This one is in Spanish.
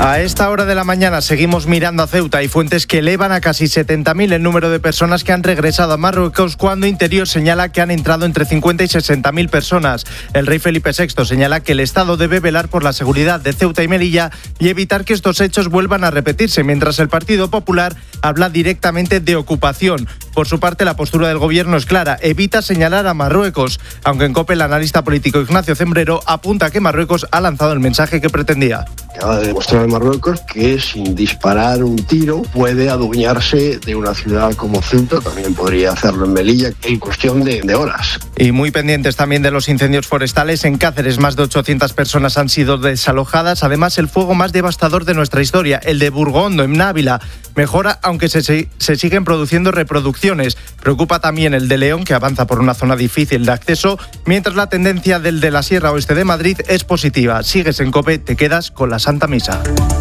A esta hora de la mañana seguimos mirando a Ceuta. Hay fuentes que elevan a casi 70.000 el número de personas que han regresado a Marruecos, cuando Interior señala que han entrado entre 50 y 60.000 personas. El rey Felipe VI señala que el Estado debe velar por la seguridad de Ceuta y Melilla y evitar que estos hechos vuelvan a repetirse, mientras el Partido Popular habla directamente de ocupación. Por su parte, la postura del gobierno es clara: evita señalar a Marruecos, aunque en COPE el analista político Ignacio Cembrero apunta que Marruecos ha lanzado el mensaje que pretendía. Acaba de demostrar Marruecos que sin disparar un tiro puede adueñarse de una ciudad como Ceuta. También podría hacerlo en Melilla en cuestión de horas. Y muy pendientes también de los incendios forestales. En Cáceres más de 800 personas han sido desalojadas. Además, el fuego más devastador de nuestra historia, el de Burgondo, en Návila, mejora, aunque se siguen produciendo reproducciones. Preocupa también el de León, que avanza por una zona difícil de acceso, mientras la tendencia del de la Sierra Oeste de Madrid es positiva. Sigues en COPE, te quedas con la Santa Misa.